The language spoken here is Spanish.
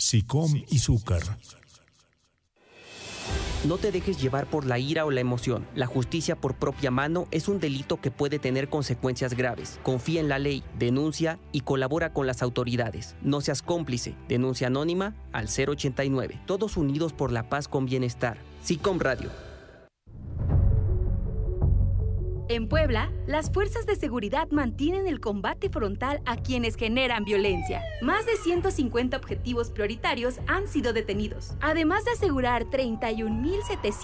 SICOM y Zúcar. No te dejes llevar por la ira o la emoción. La justicia por propia mano es un delito que puede tener consecuencias graves. Confía en la ley, denuncia y colabora con las autoridades. No seas cómplice. Denuncia anónima al 089. Todos unidos por la paz con bienestar. SICOM Radio. En Puebla, las fuerzas de seguridad mantienen el combate frontal a quienes generan violencia. Más de 150 objetivos prioritarios han sido detenidos, además de asegurar 31,700